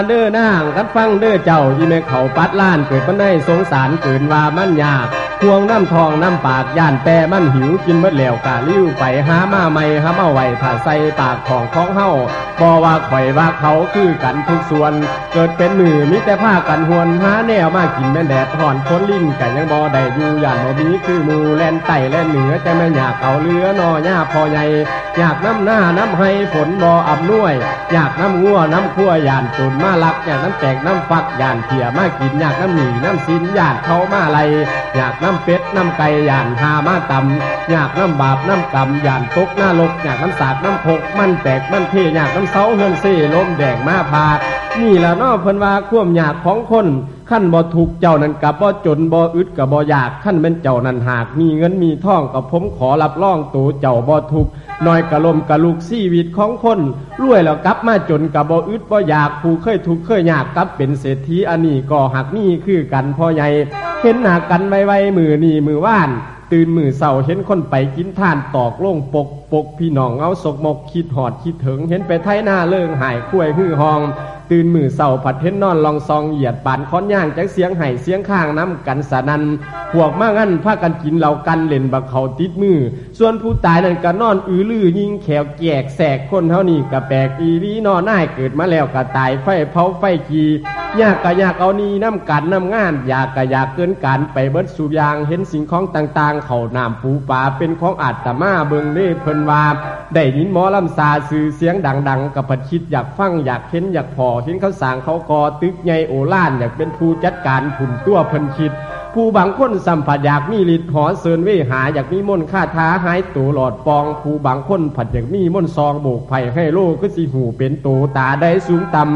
เด้อนางกันฟังเด้อเจ้าอีแม่เขาปัดล้านเกิดมันได้สงสารเกินว่ามันยากพวงน้ำทองน้ำปากย่านแต่มันหิวกินเบิดแล้วกะลิ้วไปหามาใหม่หามาไว้ถ้าใส่ปากของเฮาบ่ว่าข่อยว่าเขาคือกันทุกส่วนเกิดเป็นมือมิแต่ผ้ากันหวนหาแนวมากินแม่แดดถอนพ้นลิ้นก็ยังบ่ได้อยู่ย่านบ่มีคือหมู่แล่นไต่แล่นเหนือแต่แม่อยากเอาเรือนอหญ้าพอใหญ่อยากน้ำหน้าน้ำให้ฝนบ่อำนวยอยากน้ำงัวน้ำคั่วย่านตุนมาลักอยากน้ำแตกน้ำฟักย่านเขี่ยมากินอยากน้ำหนีน้ำซินย่านเขามาไลอยากน้ำเป็ดน้ำไก่ย่านหามาตำอยากน้ำบาปน้ำกรรมย่านตกหน้าลกอยากน้ำสากน้ำพกมันแตกมันเทอยากน้ำเสาเฮือนเซ่ลมแดงมาพาดนี่ล่ะน้อเพิ่นว่าความยากของคนขั้นบ่ทุกเจ้านั้นกับบ่จนบ่อึดกับบ่อยากขั้นเป็นเจ้านั้นหากมีเงินมีทองกับผมขอรับรองตัวเจ้าบ่ทุกน้อยกะลมกะลุกชีวิตของคนรวยแล้วกลับมาจนกับบ่อึดบ่อยากผู้เคยทุกข์เคยยากกลับเป็นเศรษฐีอันนี้ก็หักมีคือกันพ่อใหญ่เห็นหน้ากันไวๆมือนี่มือว่านตื่นมือเศร้าเห็นคนไปกินท่านตอกโล่งปกพี่น้องเอาศกมกคิดหอดคิดถึงเห็นไปไถหน้าเลิงหายคุ้ยฮือหองตื่นมือเศร้าผัดเห็นนอนลองซองเหยียดปานค้อนย่างจักเสียงไห้เสียงข้างน้ำกันสนันพวกมางั้นพากันกินเหล้ากันเล่นบักเขาติดมือส่วนผู้ตายนั่นก็นอนลือยิงแขวแจกแสกคนเท่านี้ก็แปลกอีรีนอนหน้าเกิดมาแล้วก็ตายไฟเผาไฟกียากก็ยากเอานี่น้ำกันน้ำงานอยากก็อยากเกินการไปเบิดสูบยางเห็นสิ่งของต่างๆเขาน้ำปูปลาเป็นของอาตมาเบิงเล่เพิ่นว่าได้ยินหมอลำซาสื่อเสียงดังๆกับผัดคิดอยากฟังอยากเห็นอยากพอเห็นเขาสร้างเขากอตึกใหญ่โอล้านอยากเป็นผู้จัดการผุนตัวเพิ่นคิดผู้บางคนสัมผัสอยากมีฤทธิ์หอเสริญเวหาอยากมีมนต์คาถาหายตัวหลอดปองผู้บางคนผัดอยากมีมนต์ซองโบกไผ่ให้โลกคือสิหูเป็นโตตาได้สูงต่ำ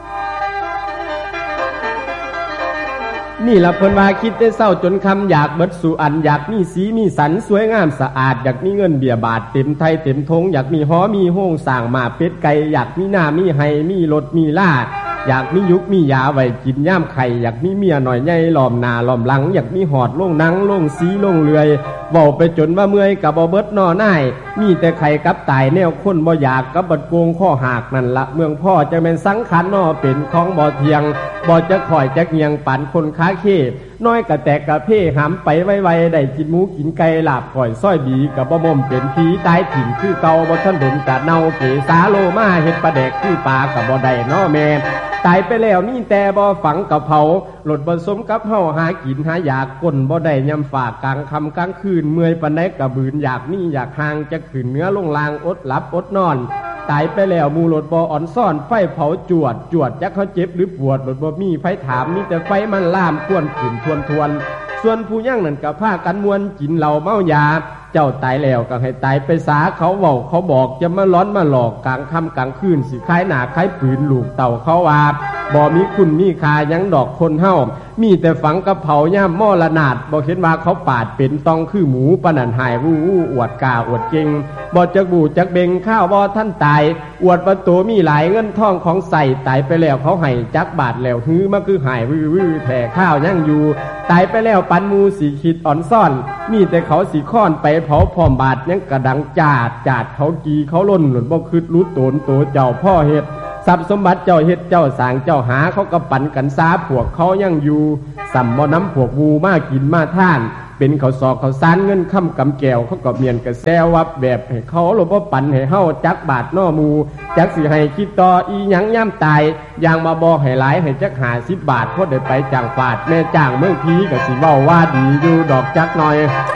นี่ละเพิ่นว่าคิดได้เศร้าจนคำอยากเบิดสู่อันอยากมีสีมีสันสวยงามสะอาดอยากมีเงินเบียบาทเต็มไทยเต็มทงอยากมีหอมีห้องสร้างมาเป็ดไก่อยากมีหน้ามีไห้มีรถมีล่าอยากมียุกมียาไว้กินย่ามไข่อยากมีเมียหน่อยใหญ่ล้อมหน้าล้อมหลังอยากมีหอดลงนังลงสีลงเลื่อยเว้าไปจนว่าเมื่อยกับบ่เบิดนอหน้ายมีแต่ไข่กับตายแนวคนบ่อยากกับบัดโกงข้อหากนั่นละเมืองพ่อจะเป็นสังขารนอเป็นของบ่เทียงบ่จะคอยจะเงียงปั่นคนค้าเข้น้อยกะแตกกะเพ่หามไปไวๆได้กินหมูกินไก่ลาบก่อยซ้อยบีกับบ่ม่มเป็นผีตายถิ่นคือเก่าบ่ทันดมกะเน่าเกสาโลมาเฮ็ดปลาแดกคือปลากับบ่ได้น้อแม่ตายไปแล้วมีแต่บ่ฝังกับเผาหลดบ่สมกับเฮาหากินหาอยากก้นบ่ได้ยำฝากกลางค่ำกลางคืนเมื่อยปานใดกะบืนอยากมีอยากห่างจะขึ้นเนื้อลงลางอดหลับอดนอนตายไปแล้วมูหลดบ่อ่อนซ่อนไฟเผาจวดจักเขาเจ็บหรือปวดหลดบ่มีไฟถามมีแต่ไฟมันลามควนขึ้นทวนส่วนผู้ย่างนั่นก็พากันมวนกินเหล้าเมายาเจ้าตายแล้วก็ให้ตายไปสาเขาเว้าเขาบอกจะมาล้อนมาหลอกกลางค่ำกลางคืนสิคล้ายหน้าคล้ายปืนลูกเต่าเขาว่าบ่มีคุณมีค่ายังดอกคนเฮามีแต่ฝังกระเผาย่ามมรณาดบ่เห็นว่าเขาปาดเป็นต้องคือหมูปานนันหายวู้อวดกาอวดเก่งบ่จักบูจักเบงข้าวบ่ท่านตายอวดว่าตัวมีหลายเงินทองของใส่ตายไปแล้วเขาให้จักบาทแล้วฮื้อมาคือหายวื้อแผ่ข้าวยังอยู่ตายไปแล้วปันมูสีคิดอ่อนซ่อนมีแต่เขาสีค้อนไปเผาพร้อมบาดยังกระดังจาดเขากีเขาล้นหลุดบ่คืดรู้ตนตัวเจ้าพ่อเฮ็ดทรัพย์สมบัติเจ้าเฮ็ดเจ้าสร้างเจ้าหาเขาก็ปั่นกันซาพวกเขายังอยู่สัมบ่น้ำพวกวูมากินมาท่านเป็นเขาสอกเขาซานเงินค่ำกำแก้วเขาก็เมียนกระแซวับแบบให้เขาหลบบ่ปั่นให้เฮาจักบาทน้อมูจักสิให้คิดต่ออีหยังย่ำตายอย่างมาบ่ให้หลายให้จัก50 บาทพอได้ไปจ้างฟาดแม่จ้างเมืองพีก็สิเว้าว่าดีอยู่ดอกจักหน่อย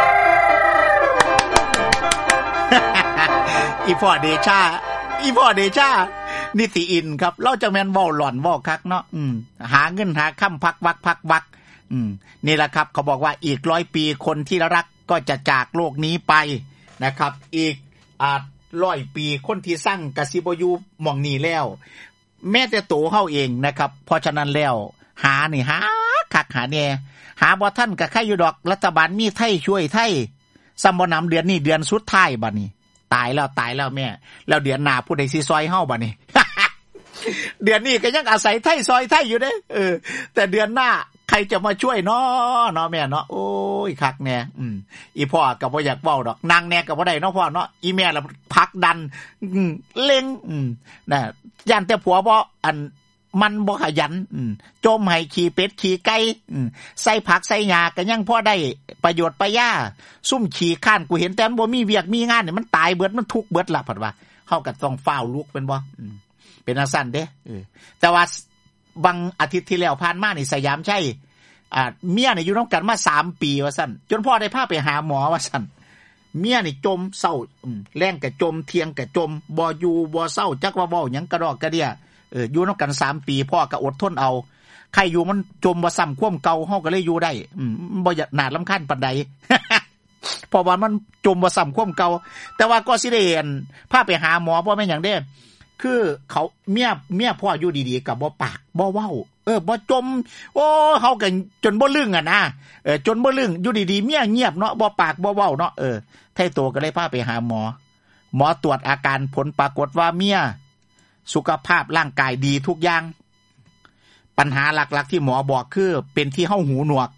อีพ่อเดชานิติอินครับเราจังแม่นเว้าหล่อนเว้าคักเนาะหาเงินหาค่ำพักวักนี่แหละครับเขาบอกว่าอีก100 ปีคนที่รักก็จะจากโลกนี้ไปนะครับอีก100 ปีคนที่สั่งกสิบ่อยู่หม่องนี้แล้วแม้แต่ตัวเฮาเองนะครับเพราะฉะนั้นแล้วหาคักหาแน่หาบ่ทันก็ใครอยู่ดอกรัฐบาลมีไทยช่วยไทยซัมบ่นำเดือนนี้เดือนสุดท้ายบัดนี้ตายแล้วแม่แล้วเดือนหน้าผู้ใดสิซอยเฮาบัดนี้ เดือนนี้ก็ยังอาศัยไทยซอยไทยอยู่เด้แต่เดือนหน้าใครจะมาช่วยเนาะแม่เนาะโอ้ยคักแน่อีพ่อก็บ่อยากเว้าดอกนางแน่ก็บ่ได้เนาะพ่อเนาะอีแม่ล่ะพักดันเล็งน่ะย่านแต่ผัวบ่มันบ่ขยันจมให้ขี้เป็ดขี้ไก่ใส่ผักใส่หญ้าก็ยังพอได้ประโยชน์ประหญ้าซุ่มขี้ข้านกูเห็นแต่มันบ่มีเวียกมีงานนี่มันตายเบิดมันทุกข์เบิดล่ะพัดว่าเฮาก็ต้องฟ้าวลุกเป็นบ่เป็นจังซั่นเด้แต่ว่าบางอาทิตย์ที่แล้วผ่านมานี่สยามชัยเมียนี่อยู่นำกันมา3ปีว่าซั่นจนพ่อได้พาไปหาหมอว่าซั่นเมียนี่จมเศร้าแรงก็จมเที่ยงก็จมบ่อยู่บ่เศร้าจักว่าเว้าหยังกระดอกกระเดี้ยอยู่นำกัน3ปีพ่อก็อดทนเอาใครอยู่มันจมบ่ซ้ำความเก่าเฮาก็เลยอยู่ได้บ่น่ารำคาญปานใด เพราะว่ามันจมบ่ซ้ำความเก่าแต่ว่าก็สิได้พาไปหาหมอบ่แม่นหยังเด้คือเขาเมียพ่ออยู่ดีๆก็บ่ปากบ่เว้าบ่จมโอ้เฮาก็จนบ่ลึงอ่ะนะจนบ่ลึงอยู่ดีๆเมียเงียบเนาะบ่ปากบ่เว้าเนาะไทโตก็เลยพาไปหาหมอตรวจอาการผลปรากฏว่าเมียสุขภาพร่างกายดีทุกอย่างปัญหาหลักๆที่หมอบอกคือเป็นที่เฮาหูหนวก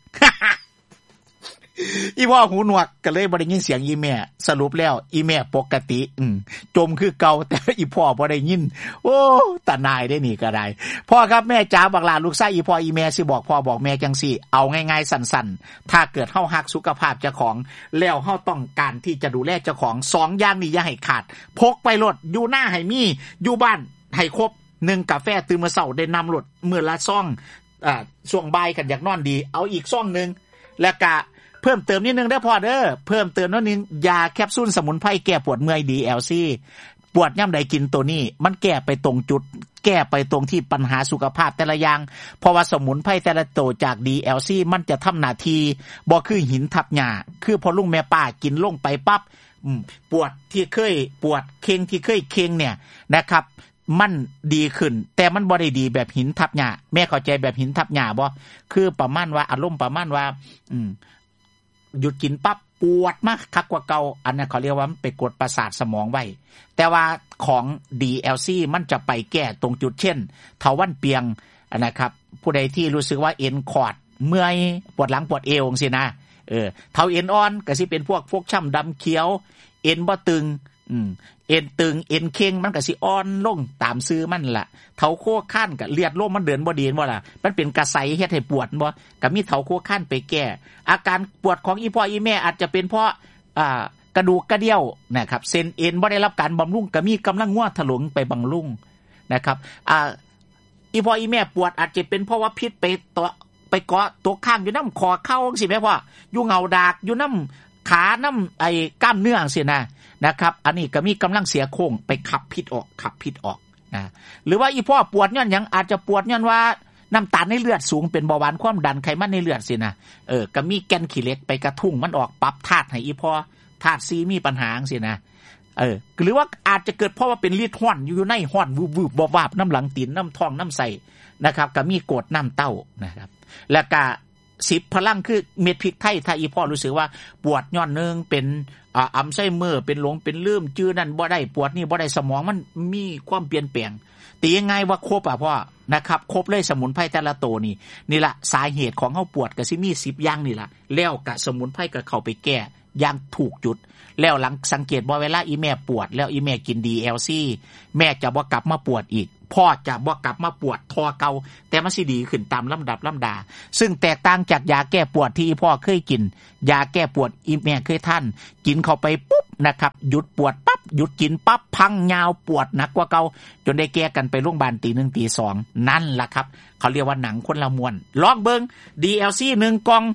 อีพ่อหูหนวกก็เลยบ่ได้ยินเสียงอีแม่สรุปแล้วอีแม่ปกติจมคือเก่าแต่อีพ่อบ่ได้ยินโอ้ตานายได้นี่ก็ได้พ่อครับแม่จ๋าบักหลานลูกชายอีพ่ออีแม่สิบอกพ่อบอกแม่จังซี่เอาง่ายๆสั้นๆถ้าเกิดเฮารักสุขภาพเจ้าของแล้วเฮาต้องการที่จะดูแลเจ้าของ2อย่างนี้อย่าให้ขาดพกไปรถอยู่หน้าให้มีอยู่บ้านให้ครบ1กาแฟตื่นมื้อเช้าได้นำรถมื้อละซองช่วงบ่ายกันอยากนอนดีเอาอีกซองนึงแล้วก็เพิ่มเติมนิดนึงได้พอเด้อเพิ่มเติมนิดนึงยาแคปซูลสมุนไพรแก้ปวดเมื่อย DLC ปวดย่ำใดกินตัวนี้มันแก้ไปตรงจุดแก้ไปตรงที่ปัญหาสุขภาพแต่ละอย่างเพราะว่าสมุนไพรแต่ละตัวจาก DLC มันจะทำหน้าที่บ่คือหินทับหญ้าคือพอลุงแม่ป้ากินลงไปปั๊บปวดที่เคยปวดเค็งที่เคยเค็งเนี่ยนะครับมันดีขึ้นแต่มันบ่ได้ดีแบบหินทับหญ้าแม่เข้าใจแบบหินทับหญ้าบ่คือประมาณว่าอารมณ์ประมาณว่าหยุดกินปั๊บปวดมากคักกว่าเก่าอันนั้นเขาเรียกว่ามันไปกดประสาทสมองไว้แต่ว่าของ DLC มันจะไปแก้ตรงจุดเช่นเถาวัลย์เปียงนะครับผู้ใดที่รู้สึกว่าเอ็นคอร์ดเมื่อยปวดหลังปวดเอวจังซี่นะเถาเอ็นอ่อนก็สิเป็นพวกฟกช้ำดำเขียวเอ็นบ่ตึงเอ็นตึงเอ็นเค็งมันก็สิอ่อนลงตามซื้อมันล่ะเถาโคข้านก็เลือดลมมันเดินบ่ดีบ่ล่ะมันเป็นกระไสเฮ็ดให้ปวดบ่ก็มีเถาโคข้านไปแก้อาการปวดของอีพ่ออีแม่อาจจะเป็นเพราะกระดูกกระเดี่ยวนะครับเส้นเอ็นบ่ได้รับการบำรุงก็มีกำลังงัวถลงไปบำรุงนะครับอีพ่ออีแม่ปวดอาจจะเป็นเพราะว่าพิษไปเกาะตัวข้างอยู่นำคอเข่าจังซี่แม่พ่ออยู่เงาดากอยู่นำขานำไอ้กล้ามเนื้อจังซี่นะครับอันนี้ก็มีกำลังเสียโค้งไปขับพิษออกนะหรือว่าอีพ่อปวดย้อนหยังอาจจะปวดย้อนว่าน้ำตาลในเลือดสูงเป็นเบาหวานความดันไขมันในเลือดสินะก็มีแกนขี้เหล็กไปกระทุ้งมันออกปรับธาตุให้อีพ่อธาตุซีมีปัญหาจังซี่นะหรือว่าอาจจะเกิดเพราะว่าเป็นฤทธิ์ฮ้อนอยู่ในฮ้อนวืบๆวาบๆน้ำหลังตีนน้ำท้องน้ำไส้นะครับก็มีกรดน้ำเต้านะครับแล้วก็10พลังคือเม็ดพริกไทยถ้าอีพ่อรู้สึกว่าปวดย้อนนึงเป็นอัลไซเมอร์เป็นหลงเป็นลืมจื้อนั่นบ่ได้ปวดนี่บ่ได้สมองมันมีความเปลี่ยนแปลงตียังไงว่าครบพ่อนะครับครบเลยสมุนไพรแต่ละตัวนี่ล่ะสาเหตุของเฮาปวดก็สิมี10อย่างนี่ล่ะแล้วก็สมุนไพรก็เข้าไปแก้อย่างถูกจุดแล้วหลังสังเกตว่าเวลาอีแม่ปวดแล้วอีแม่กิน DLC แม่จะบ่กลับมาปวดอีกพ่อจะบ่กลับมาปวดทอเก่าแต่มันสิดีขึ้นตามลำดับลำดาซึ่งแตกต่างจากยาแก้ปวดที่พ่อเคยกินยาแก้ปวดอีแม่เคยท่านกินเข้าไปปุ๊บนะครับหยุดปวดปั๊บหยุดกินปั๊บพังยาวปวดหนักกว่าเก่าจนได้แก้กันไปโรงพยาบาลตี 1 ตี 2นั่นล่ะครับเขาเรียกว่าหนังคนละมวนลองเบิ่ง DLC 1กล่อง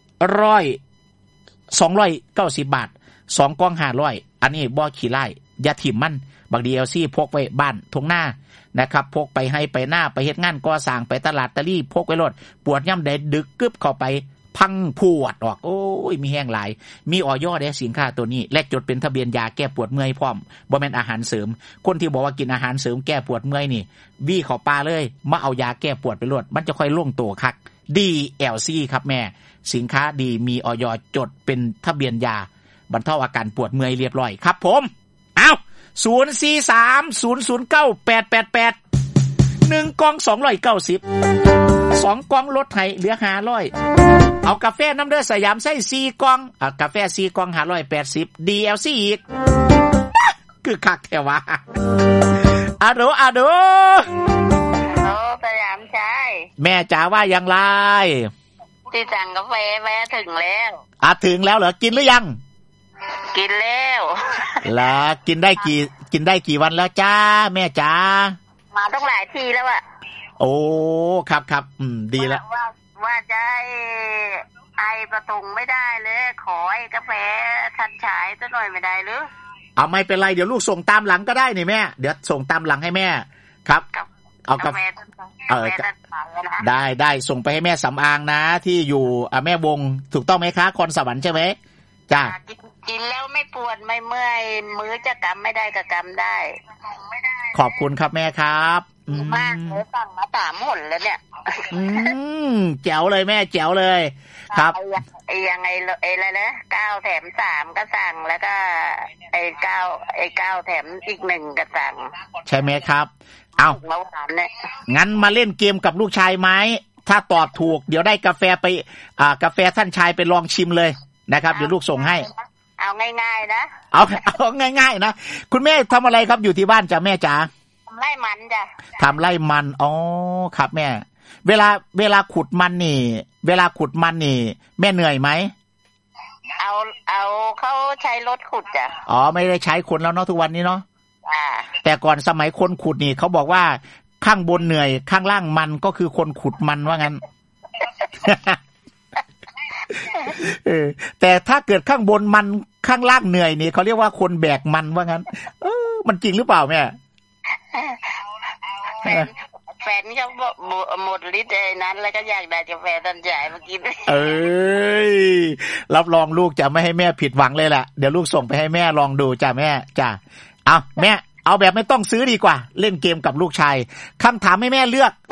290 บาท2กล่อง500อันนี้บ่ขี้ไล่อย่าถิ่มมันบัก DLC พกไว้บ้านทงหน้านะครับพกไปให้ไปหน้าไปเฮ็ดงานก่อสร้างไปตลาดตะลี่พกไว้รถปวดย่ำใดดึกกึบเข้าไปพังปวดออกโอ้ยมีแห้งหลายมีอย.ได้สินค้าตัวนี้และจดเป็นทะเบียนยาแก้ปวดเมื่อยพร้อมบ่แม่นอาหารเสริมคนที่บอกว่ากินอาหารเสริมแก้ปวดเมื่อยนี่วี่เข้าป่าเลยมาเอายาแก้ปวดไปรดมันจะค่อยลงตัวคัก DLC ครับแม่สินค้าดีมีอย.จดเป็นทะเบียนยาบรรเทาอาการปวดเมื่อยเรียบร้อยครับผมเอา043009888 1กล่อง290 2กล่องลดให้เหลือ500เอากาแฟน้ำเด้อสยามไส้4กล่องกาแฟ4กล่อง580 DLC อีกคือคักแท้วะอะโดสยามชัยแม่จ๋าว่าอย่างไรที่สั่งกาแฟแวะถึงแล้วถึงแล้วเหรอกินหรือยังกินแล้วล่ะกินได้กี่วันแล้วจ้าแม่จ๋ามาต้องหลายทีแล้วอะโอ้ครับดีแล้วว่าจะไอประตุงไม่ได้เลยขอไอ้กาแฟทันฉายซะหน่อยไม่ได้หรือเอาไม่เป็นไรเดี๋ยวลูกส่งตามหลังก็ได้นี่แม่เดี๋ยวส่งตามหลังให้แม่ครับเอากาแฟได้ส่งไปให้แม่สำอางนะที่อยู่แม่วงถูกต้องไหมคะคอนสวรรค์ใช่ไหมจ้ากินแล้วไม่ปวดไม่เมื่อยมือจะกำไม่ได้ก็กำได้ขอบคุณครับแม่ครับมากเลยฟังมา3 หนแล้วเนี่ยแจ๋วเลยแม่แจ๋วเลยครับยังไงอะไรนะ9 แถม 3ก็สั่งแล้วก็9แถมอีก1ก็สั่งใช่ไหมครับเอางั้นมาเล่นเกมกับลูกชายไหมถ้าตอบถูกเดี๋ยวได้กาแฟไปกาแฟท่านชายไปลองชิมเลยนะครับเดี๋ยวลูกส่งให้เอาง่ายๆนะเอาง่ายๆนะคุณแม่ทำอะไรครับอยู่ที่บ้านจ้ะแม่จ๋าทำไร่มันจ้ะทำไร่มันอ๋อครับแม่เวลาขุดมันนี่แม่เหนื่อยไหมเอาเขาใช้รถขุดจ้ะอ๋อไม่ได้ใช้คนแล้วเนาะทุกวันนี้เนาะแต่ก่อนสมัยคนขุดนี่เขาบอกว่าข้างบนเหนื่อยข้างล่างมันก็คือคนขุดมันว่างั้น แต่ถ้าเกิดข้างบนมันข้างล่างเหนื่อยนี่เขาเรียกว่าคนแบกมันว่างั้นมันจริงหรือเปล่าแม่แฟนเขาหมดฤทธิ์ไอ้นั้นแล้วก็อยากได้กาแฟตันใหญ่มากินรับรองลูกจะไม่ให้แม่ผิดหวังเลยแหละเดี๋ยวลูกส่งไปให้แม่ลองดูจ้ะแม่จ้ะเอาแม่เอาแบบไม่ต้องซื้อดีกว่าเล่นเกมกับลูกชายคำถามให้แม่เลือก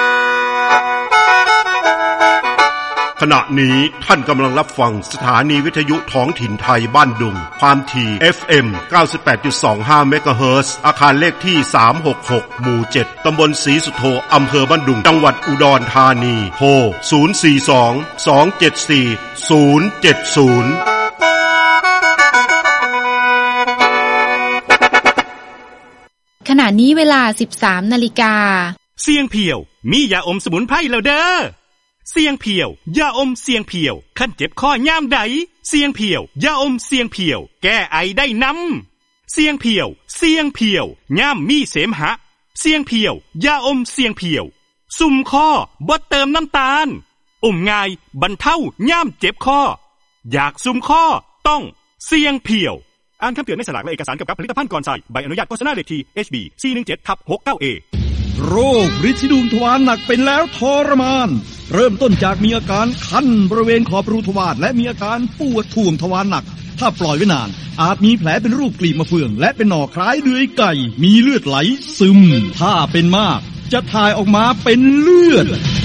ขณะนี้ท่านกำลังรับฟังสถานีวิทยุท้องถิ่นไทยบ้านดุงความถี่ FM 98.25 เมกะเฮิรตซ์อาคารเลขที่366หมู่7ตำบลศรีสุโธอำเภอบ้านดุงจังหวัดอุดรธานีโทร042 274 070 ขณะนี้เวลา 13 นาฬิกาเสียงเพียวมียาอมสมุนไพรแล้วเด้อเสียงเพียวยาอมเสียงเพียวคันเจ็บคอยามใดเสียงเพียวยาอมเสียงเพียวแก้ไอได้นำเสียงเพียวยามมีเสมหะเสียงเพียวยาอมเสียงเพียวซุ่มคอบ่เติมน้ำตาลอมง่ายบรรเทายามเจ็บคออยากซุ่มคอต้องเสียงเพียวอ่านคำเตือนในฉลากและเอกสารเกี่ยวกับผลิตภัณฑ์ก่อนใช้ใบอนุญาตโฆษณาเลขที่ HB 417/69A โรคฤทธิ์ดูทวารหนักเป็นแล้วทรมานเริ่มต้นจากมีอาการคันบริเวณขอบรูทวารและมีอาการปวดท่วงทวารหนักถ้าปล่อยไว้นานอาจมีแผลเป็นรูปกลีบมะเฟืองและเป็นหน่อคล้ายเดือยไก่มีเลือดไหลซึมถ้าเป็นมากจะถ่ายออกมาเป็นเลือด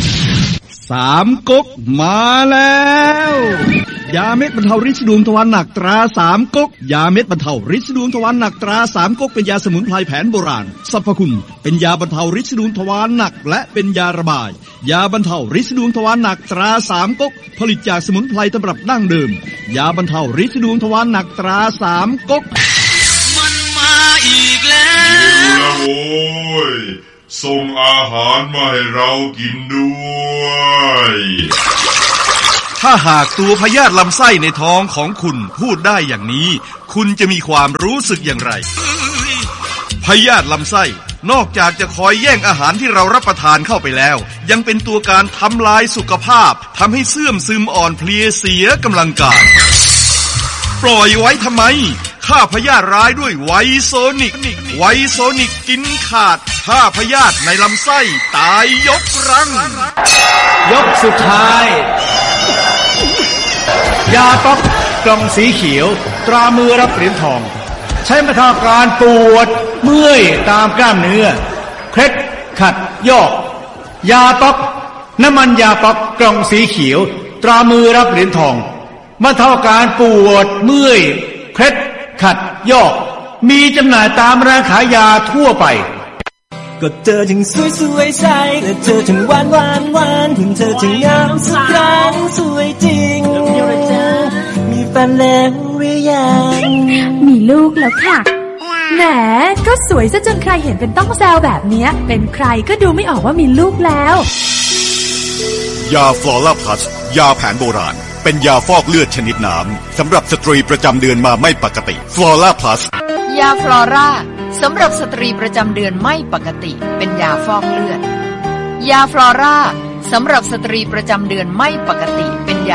3 ก๊กมาแล้วยาเม็ดบรรเทาฤทธิ์ดวงทวารหนักตรา3 ก๊กยาเม็ดบรรเทาฤทธิ์ดวงทวารหนักตรา3 ก๊กเป็นยาสมุนไพรแผนโบราณสรรพคุณเป็นยาบรรเทาฤทธิ์ดวงทวารหนักและเป็นยาระบายยาบรรเทาฤทธิ์ดวงทวารหนักตรา3 ก๊กผลิตจากสมุนไพรตำรับดั้งเดิมยาบรรเทาฤทธิ์ดวงทวารหนักตรา3 ก๊กมันมาอีกแล้วโอ้ยส่งอาหารมาให้เรากินด้วยถ้าหากตัวพยาธิลำไส้ในท้องของคุณพูดได้อย่างนี้คุณจะมีความรู้สึกอย่างไรพยาธิลำไส้นอกจากจะคอยแย่งอาหารที่เรารับประทานเข้าไปแล้วยังเป็นตัวการทำลายสุขภาพทำให้เสื่อมซึมอ่อนเพลียเสียกำลังกายปล่อยไว้ทำไมฆ่าพยาธิร้ายด้วยไวโซนิกกินขาดฆ่าพยาธิในลำไส้ตายยกรังยกสุดท้ายยาต๊อกกล่องสีเขียวตรามือรับเหรียญทองใช้บรรเทาอาการปวดเมื่อยตามกล้ามเนื้อเคล็ดขัดยอกยาต๊อกน้ำมันยาต๊อกกล่องสีเขียวตรามือรับเหรียญทองบรรเทาอาการปวดเมื่อยเคล็ดขัดยอกมีจำหน่ายตามร้านขายยาทั่วไปก็เธอถึงสวยใสและเธอถึงหวานถึงเธอถึงงามสักครั้งสวยจริงมีแฟนแล้วหรือยังมีลูกแล้วค่ะแหมก็สวยซะจนใครเห็นเป็นต้องแซวแบบเนี้ยเป็นใครก็ดูไม่ออกว่ามีลูกแล้วยาฟลอร่าพลัสยาแผนโบราณเป็นยาฟอกเลือดชนิดน้ำสำหรับสตรีประจำเดือนมาไม่ปกติฟลอร่าพลัสยาฟลอร่าสำหรับสตรีประจำเดือนไม่ปกติเป็นยาฟอกเลือดยาฟลอร่าสำหรับสตรีประจำเดือนไม่ปกติเป็นยา